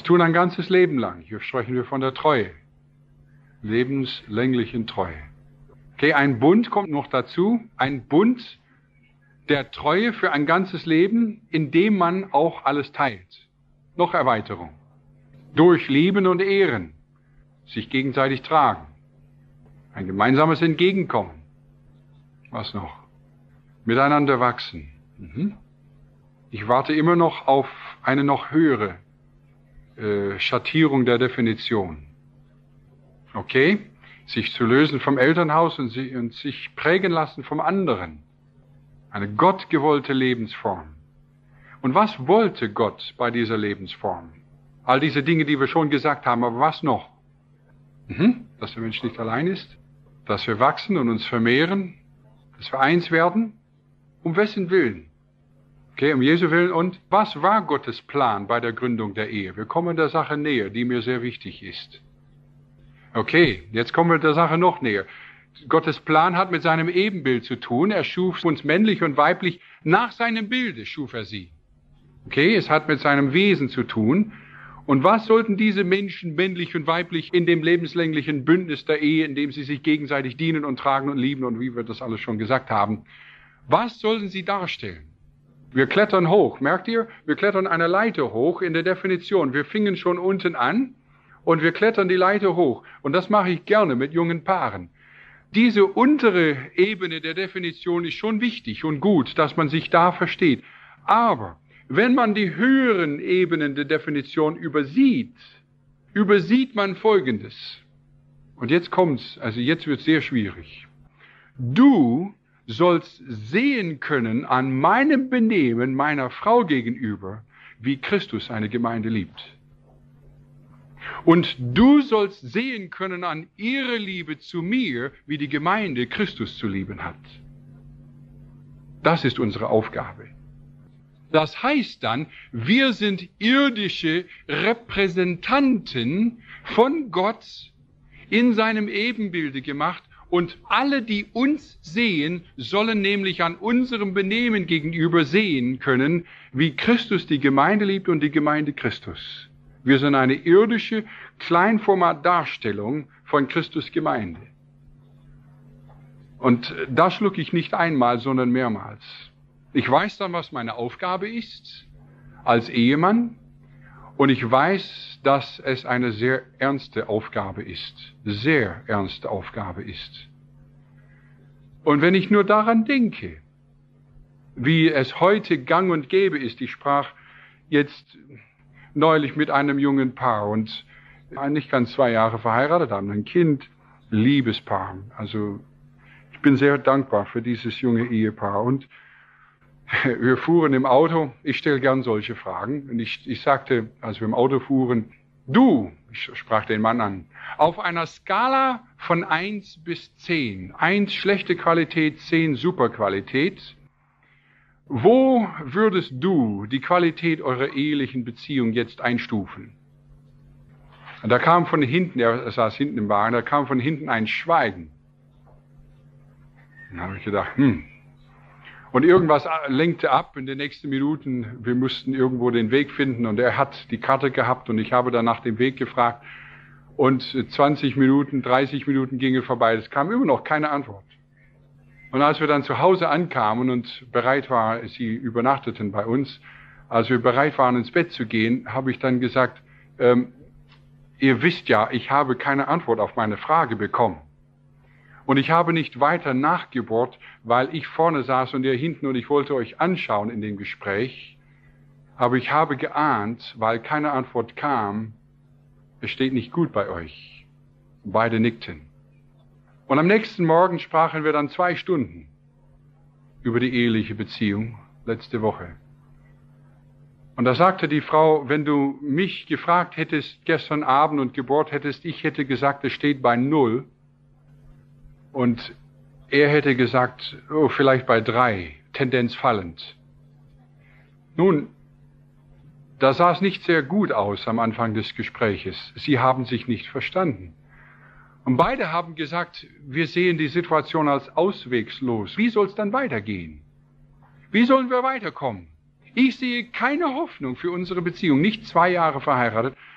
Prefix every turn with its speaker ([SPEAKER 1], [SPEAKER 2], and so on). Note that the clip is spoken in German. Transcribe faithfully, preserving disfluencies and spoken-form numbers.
[SPEAKER 1] tun ein ganzes Leben lang. Hier sprechen wir von der Treue. Lebenslänglichen Treue. Okay, ein Bund kommt noch dazu. Ein Bund der Treue für ein ganzes Leben, in dem man auch alles teilt. Noch Erweiterung. Durch Lieben und Ehren. Sich gegenseitig tragen. Ein gemeinsames Entgegenkommen. Was noch? Miteinander wachsen. Mhm. Ich warte immer noch auf eine noch höhere äh, Schattierung der Definition. Okay? Sich zu lösen vom Elternhaus und, sie, und sich prägen lassen vom anderen. Eine gottgewollte Lebensform. Und was wollte Gott bei dieser Lebensform? All diese Dinge, die wir schon gesagt haben, aber was noch? Mhm. Dass der Mensch nicht allein ist, dass wir wachsen und uns vermehren, dass wir eins werden. Um wessen Willen? Okay, um Jesu Willen. Und was war Gottes Plan bei der Gründung der Ehe? Wir kommen der Sache näher, die mir sehr wichtig ist. Okay, jetzt kommen wir der Sache noch näher. Gottes Plan hat mit seinem Ebenbild zu tun. Er schuf uns männlich und weiblich, nach seinem Bilde schuf er sie. Okay, es hat mit seinem Wesen zu tun. Und was sollten diese Menschen, männlich und weiblich, in dem lebenslänglichen Bündnis der Ehe, in dem sie sich gegenseitig dienen und tragen und lieben und wie wir das alles schon gesagt haben, was sollten sie darstellen? Wir klettern hoch, merkt ihr? Wir klettern eine Leiter hoch in der Definition. Wir fingen schon unten an und wir klettern die Leiter hoch. Und das mache ich gerne mit jungen Paaren. Diese untere Ebene der Definition ist schon wichtig und gut, dass man sich da versteht. Aber wenn man die höheren Ebenen der Definition übersieht, übersieht man Folgendes. Und jetzt kommt's, also jetzt wird's sehr schwierig. Du sollst sehen können an meinem Benehmen meiner Frau gegenüber, wie Christus eine Gemeinde liebt. Und du sollst sehen können an ihrer Liebe zu mir, wie die Gemeinde Christus zu lieben hat. Das ist unsere Aufgabe. Das heißt dann, wir sind irdische Repräsentanten von Gott in seinem Ebenbilde gemacht. Und alle, die uns sehen, sollen nämlich an unserem Benehmen gegenüber sehen können, wie Christus die Gemeinde liebt und die Gemeinde Christus. Wir sind eine irdische Kleinformatdarstellung von Christus Gemeinde. Und das schlucke ich nicht einmal, sondern mehrmals. Ich weiß dann, was meine Aufgabe ist als Ehemann. Und ich weiß, dass es eine sehr ernste Aufgabe ist. Sehr ernste Aufgabe ist. Und wenn ich nur daran denke, wie es heute gang und gäbe ist, ich sprach jetzt neulich mit einem jungen Paar und nicht ganz zwei Jahre verheiratet, haben ein Kind, Liebespaar. Also ich bin sehr dankbar für dieses junge Ehepaar. Und wir fuhren im Auto, ich stelle gern solche Fragen, und ich, ich sagte, als wir im Auto fuhren, du, ich sprach den Mann an, auf einer Skala von eins bis zehn, eins schlechte Qualität, zehn super Qualität, wo würdest du die Qualität eurer ehelichen Beziehung jetzt einstufen? Und da kam von hinten, er saß hinten im Wagen, da kam von hinten ein Schweigen. Dann habe ich gedacht, hm, und irgendwas lenkte ab in den nächsten Minuten. Wir mussten irgendwo den Weg finden und er hat die Karte gehabt und ich habe dann nach dem Weg gefragt. Und zwanzig Minuten, dreißig Minuten gingen vorbei. Es kam immer noch keine Antwort. Und als wir dann zu Hause ankamen und bereit waren, sie übernachteten bei uns, als wir bereit waren, ins Bett zu gehen, habe ich dann gesagt, ähm, ihr wisst ja, ich habe keine Antwort auf meine Frage bekommen. Und ich habe nicht weiter nachgebohrt, weil ich vorne saß und ihr hinten und ich wollte euch anschauen in dem Gespräch. Aber ich habe geahnt, weil keine Antwort kam, es steht nicht gut bei euch. Beide nickten. Und am nächsten Morgen sprachen wir dann zwei Stunden über die eheliche Beziehung letzte Woche. Und da sagte die Frau, wenn du mich gefragt hättest gestern Abend und gebohrt hättest, ich hätte gesagt, es steht bei null. Und er hätte gesagt, oh, vielleicht bei drei, Tendenz fallend. Nun, da sah es nicht sehr gut aus am Anfang des Gespräches. Sie haben sich nicht verstanden. Und beide haben gesagt, wir sehen die Situation als auswegslos. Wie soll es dann weitergehen? Wie sollen wir weiterkommen? Ich sehe keine Hoffnung für unsere Beziehung, nicht zwei Jahre verheiratet.